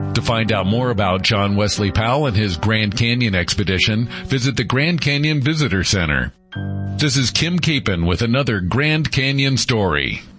To find out more about John Wesley Powell and his Grand Canyon expedition, visit the Grand Canyon Visitor Center. This is Kim Capon with another Grand Canyon story.